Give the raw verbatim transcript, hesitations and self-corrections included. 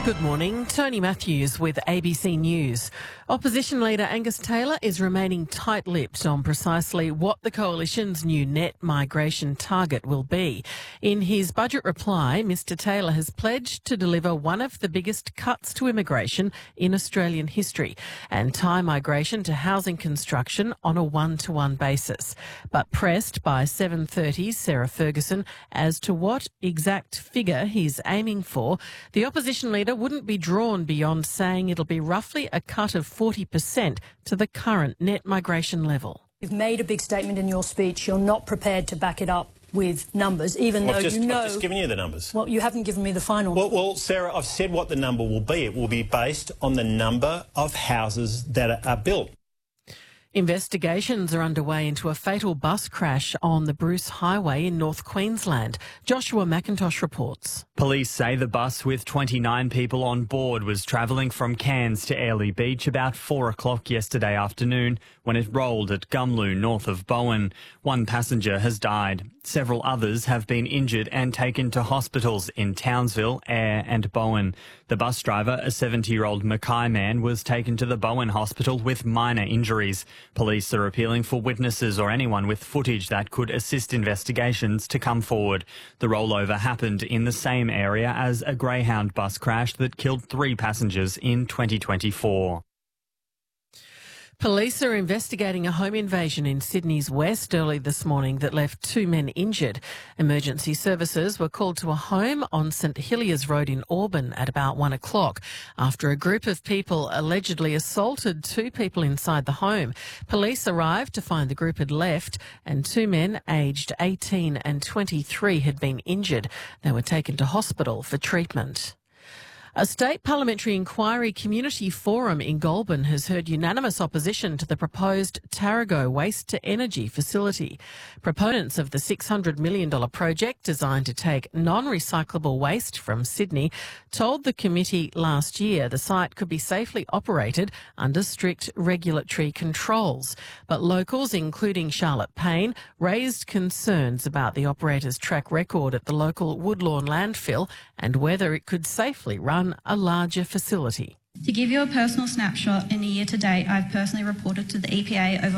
Good morning. Tony Matthews with A B C News. Opposition leader Angus Taylor is remaining tight-lipped on precisely what the coalition's new net migration target will be. In his budget reply, Mr Taylor has pledged to deliver one of the biggest cuts to immigration in Australian history and tie migration to housing construction on a one-to-one basis. But pressed by seven thirty's Sarah Ferguson as to what exact figure he's aiming for, the opposition leader wouldn't be drawn beyond saying it'll be roughly a cut of forty percent to the current net migration level. You've made a big statement in your speech. You're not prepared to back it up with numbers, even I've though just, you know... I've just given you the numbers. Well, you haven't given me the final. Well, well, Sarah, I've said what the number will be. It will be based on the number of houses that are, are built. Investigations are underway into a fatal bus crash on the Bruce Highway in North Queensland. Joshua McIntosh reports. Police say the bus with twenty-nine people on board was travelling from Cairns to Airlie Beach about four o'clock yesterday afternoon when it rolled at Gumloo, north of Bowen. One passenger has died. Several others have been injured and taken to hospitals in Townsville, Ayr and Bowen. The bus driver, a seventy-year-old Mackay man, was taken to the Bowen Hospital with minor injuries. Police are appealing for witnesses or anyone with footage that could assist investigations to come forward. The rollover happened in the same area as a Greyhound bus crash that killed three passengers in twenty twenty-four. Police are investigating a home invasion in Sydney's west early this morning that left two men injured. Emergency services were called to a home on St Hilliers Road in Auburn at about one o'clock after a group of people allegedly assaulted two people inside the home. Police arrived to find the group had left and two men aged eighteen and twenty-three had been injured. They were taken to hospital for treatment. A state parliamentary inquiry community forum in Goulburn has heard unanimous opposition to the proposed Tarago waste-to-energy facility. Proponents of the six hundred million dollars project designed to take non-recyclable waste from Sydney told the committee last year the site could be safely operated under strict regulatory controls. But locals, including Charlotte Payne, raised concerns about the operator's track record at the local Woodlawn landfill and whether it could safely run a larger facility. To give you a personal snapshot, in a year to date, I've personally reported to the E P A over